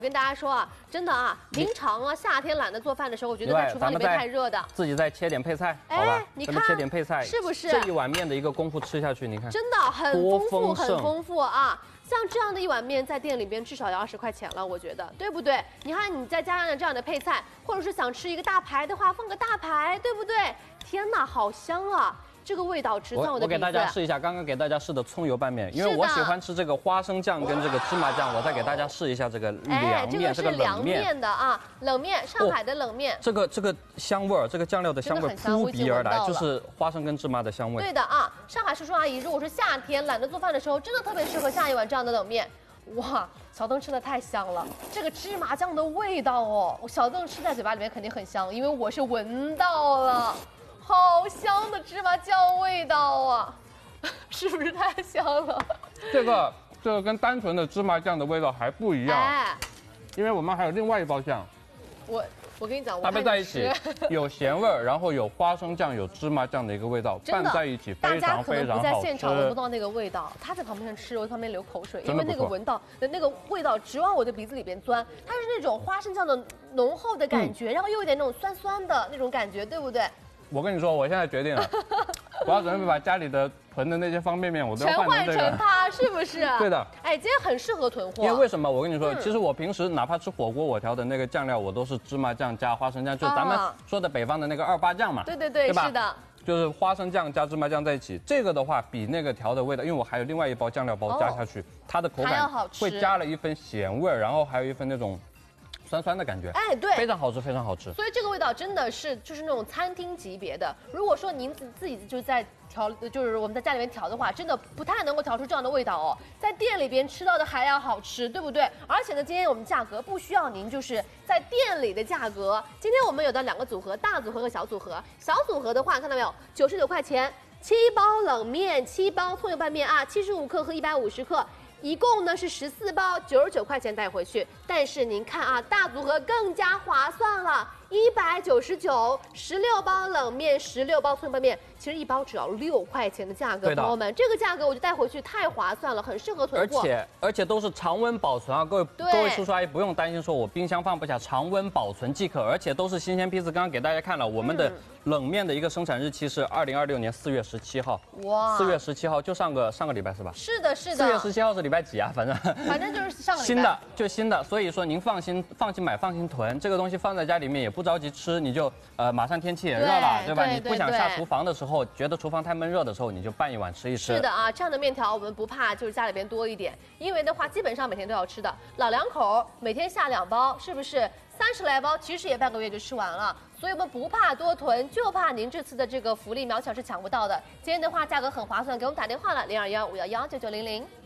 我跟大家说啊，真的啊，平常啊，夏天懒得做饭的时候，我觉得在厨房里面太热的， 自己再切点配菜，好吧？ 你看， 切点配菜， 是不是？ 这一碗面的一个功夫吃下去，你看， 真的很丰富，很丰富啊！ 像这样的一碗面，在店里边至少要20块钱了，我觉得，对不对？你看，你再加上这样的配菜，或者是想吃一个大排的话，放个大排，对不对？天哪，好香啊！这个味道直钻我的鼻子。我给大家试一下，刚刚给大家试的葱油拌面，因为我喜欢吃这个花生酱跟这个芝麻酱，我再给大家试一下这个凉面， 这个凉面的啊，冷面，上海的冷面。 这个香味儿，这个酱料的香味儿扑鼻而来，就是花生跟芝麻的香味。 对的啊，上海叔叔阿姨，如果是夏天懒得做饭的时候，真的特别适合下一碗这样的冷面。 哇，小邓吃的太香了，这个芝麻酱的味道哦，小邓吃在嘴巴里面肯定很香，因为我是闻到了，好香的芝麻酱味道啊，是不是太香了？ 这个跟单纯的芝麻酱的味道还不一样，因为我们还有另外一包酱。 我跟你讲， 搭配在一起有咸味儿，然后有花生酱、有芝麻酱的一个味道，拌在一起非常非常好吃。大家可能不在现场闻不到那个味道，他在旁边吃，我在旁边流口水，因为那个闻到的那个味道直往我的鼻子里边钻。它是那种花生酱的浓厚的感觉，然后又有点那种酸酸的那种感觉，对不对？ 我跟你说，我现在决定了，我要准备把家里的囤的那些方便面，我都要换成这个。 成它，是不是？ 对的。 哎，今天很适合囤货。 因为为什么？我跟你说，其实我平时哪怕吃火锅，我调的那个酱料，我都是芝麻酱加花生酱，就是咱们说的北方的那个28酱嘛。 对吧？是的。 就是花生酱加芝麻酱在一起，这个的话比那个调的味道，因为我还有另外一包酱料包加下去，它的口感会加了一份咸味，然后还有一份那种。 酸酸的感觉， 哎，对， 非常好吃，非常好吃。 所以这个味道真的是就是那种餐厅级别的。如果说您自己就是在调，就是我们在家里面调的话，真的不太能够调出这样的味道哦。在店里边吃到的还要好吃，对不对？而且呢，今天我们价格不需要您就是在店里的价格。今天我们有的2个组合，大组合和小组合。小组合的话，看到没有，99块钱，7包冷面，7包葱油拌面啊，75克和150克。 一共呢是14包，99块钱带回去。但是您看啊，大组合更加划算了，199，16包冷面，16包葱油拌面，其实1包只要6块钱的价格，朋友们，这个价格我就带回去太划算了，很适合囤货。 而且都是常温保存啊，各位叔叔阿姨不用担心说我冰箱放不下，常温保存即可，而且都是新鲜批次。刚刚给大家看了我们的冷面的一个生产日期是2026年4月17号。哇，4月17号就上个礼拜是吧？ 是的，是的。 4月17号是礼拜几啊？反正就是上个礼拜。 新的，所以说您放心买，放心囤，这个东西放在家里面也不着急吃，你就马上天气也热了，对吧？你不想下厨房的时候，觉得厨房太闷热的时候，你就拌一碗吃一吃。 是的啊，这样的面条我们不怕，就是家里边多一点，因为的话基本上每天都要吃的，老两口每天下2包，是不是？30来包，其实也半个月就吃完了，所以我们不怕多囤，就怕您这次的这个福利秒抢是抢不到的。今天的话价格很划算，给我们打电话了，0215119900。